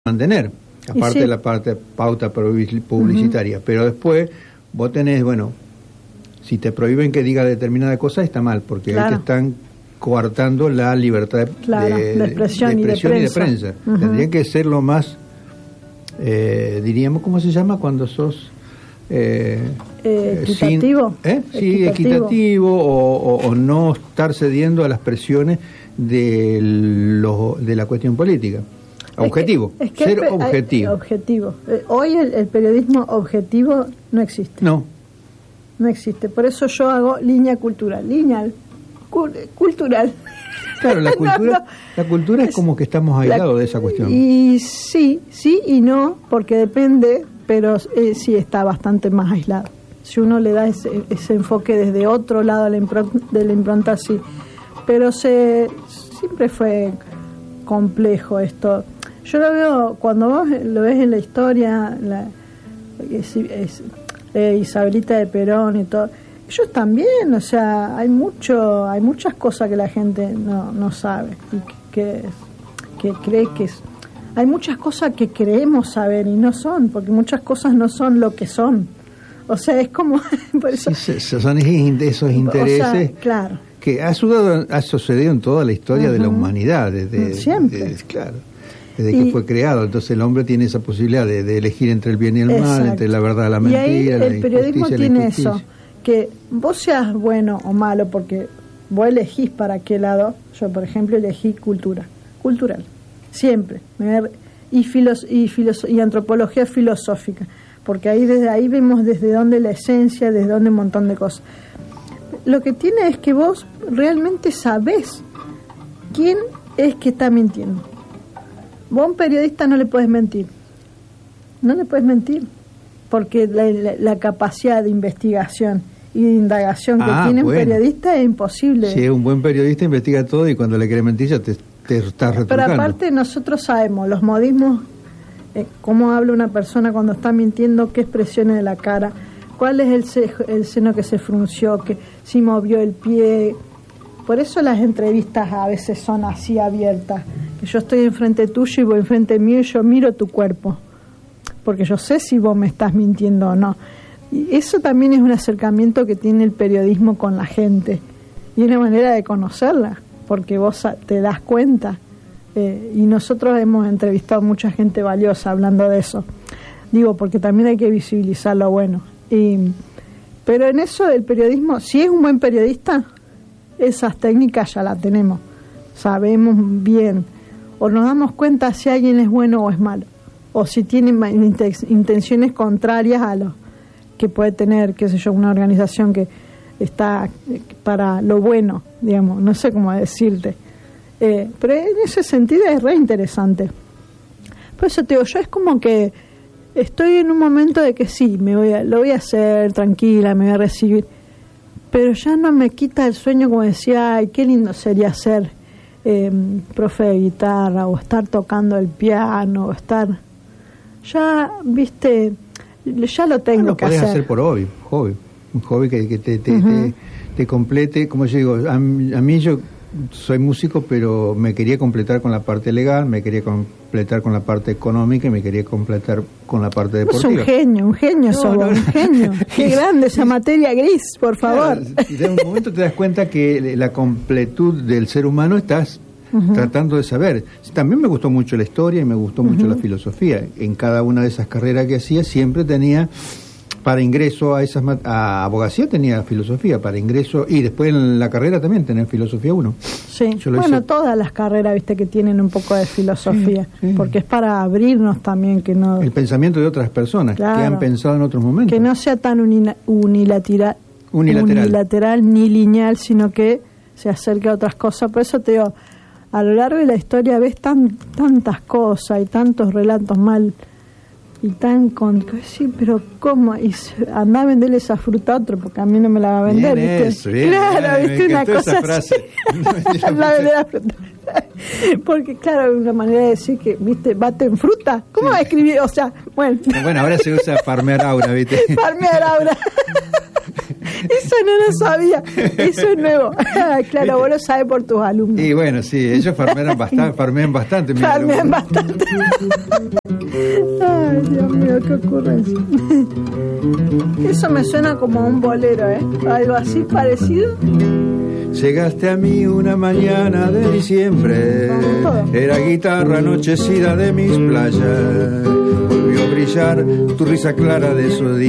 mantener, aparte de la parte pauta publicitaria, pero después vos tenés, bueno, si te prohíben que diga determinada cosa está mal, porque ahí te están coartando la libertad de expresión y de prensa. Tendría que ser lo más, diríamos, ¿cómo se llama cuando sos? Equitativo. Sí, equitativo o no estar cediendo a las presiones de la cuestión política. Objetivo, ser objetivo. Objetivo. Hoy el periodismo objetivo no existe. No existe. Por eso yo hago línea cultural. Cultural. Claro, la cultura es como que estamos aislados de esa cuestión. Y sí y no, porque depende, pero sí está bastante más aislado. Si uno le da ese enfoque desde otro lado de la impronta, sí. Pero siempre fue complejo esto. Yo lo veo, cuando vos lo ves en la historia, Isabelita de Perón y todo, ellos también, o sea, hay muchas cosas que la gente no sabe y que cree que hay muchas cosas que creemos saber y no son, porque muchas cosas no son lo que son. O sea, es como por eso, sí, son esos intereses, o sea, claro, que ha sucedido en toda la historia de la humanidad, siempre. Desde que fue creado. Entonces el hombre tiene esa posibilidad de elegir entre el bien y el mal, entre la verdad y la mentira. Y ahí el periodismo tiene eso, que vos seas bueno o malo, porque vos elegís para qué lado. Yo, por ejemplo, elegí cultural, siempre. Y antropología filosófica, porque desde ahí vemos desde dónde la esencia, desde dónde un montón de cosas. Lo que tiene es que vos realmente sabés quién es que está mintiendo. Vos a un periodista no le puedes mentir. No le puedes mentir. Porque la capacidad de investigación y de indagación que tiene un periodista es imposible. Sí, un buen periodista investiga todo y cuando le quiere mentir ya te estás retrucando. Pero aparte nosotros sabemos los modismos, cómo habla una persona cuando está mintiendo, qué expresiones de la cara, cuál es el seno que se frunció, que si movió el pie. Por eso las entrevistas a veces son así abiertas. Que yo estoy enfrente tuyo y vos enfrente mío y yo miro tu cuerpo. Porque yo sé si vos me estás mintiendo o no. Y eso también es un acercamiento que tiene el periodismo con la gente. Y una manera de conocerla, porque vos te das cuenta. Y nosotros hemos entrevistado mucha gente valiosa hablando de eso. Digo, porque también hay que visibilizar lo bueno. Pero en eso el periodismo, si es un buen periodista, esas técnicas ya las tenemos. Sabemos bien. O nos damos cuenta si alguien es bueno o es malo. O si tiene intenciones contrarias a lo que puede tener, qué sé yo, una organización que está para lo bueno, digamos, no sé cómo decirte. Pero en ese sentido es re interesante. Por eso te digo, yo es como que estoy en un momento de que sí, lo voy a hacer tranquila, me voy a recibir, pero ya no me quita el sueño, como decía, ay, qué lindo sería ser profe de guitarra, o estar tocando el piano, o estar... Ya, viste, ya lo tengo que hacer. Lo podés hacer por hobby, un hobby que te complete. Como yo digo, a mí yo soy músico, pero me quería completar con la parte legal, me quería completar con la parte económica y me quería completar con la parte deportiva. Es un genio sos vos, un genio. Qué grande esa materia gris, por favor. Claro, de un momento te das cuenta que la completud del ser humano estás tratando de saber. También me gustó mucho la historia y me gustó mucho la filosofía. En cada una de esas carreras que hacía siempre tenía, para ingreso a abogacía tenía filosofía, para ingreso, y después en la carrera también tenía filosofía 1. Sí, bueno, todas las carreras, viste, que tienen un poco de filosofía, porque es para abrirnos también, que no... El pensamiento de otras personas, que han pensado en otros momentos. Que no sea tan unilateral ni lineal, sino que se acerque a otras cosas. Por eso te digo, a lo largo de la historia ves tantas cosas y tantos relatos mal y sí, pero ¿cómo? Y anda a venderle esa fruta a otro, porque a mí no me la va a vender, bien, ¿viste? Eso, bien, claro, ¿viste? Una cosa frase. la vender la fruta. Porque claro, una manera de decir que, ¿viste? Bate en fruta. ¿Cómo va a escribir? O sea, bueno, ahora se usa farmear aura, ¿viste? Farmear aura. Eso no lo sabía. Eso es nuevo. Claro, vos lo sabés por tus alumnos. Y bueno, sí, ellos farmean bastante. Farmean bastante. Ay, Dios mío, qué ocurrencia. Eso me suena como un bolero, ¿eh? Algo así parecido. Llegaste a mí una mañana de diciembre, era guitarra anochecida de mis playas, volvió a brillar tu risa clara de esos días.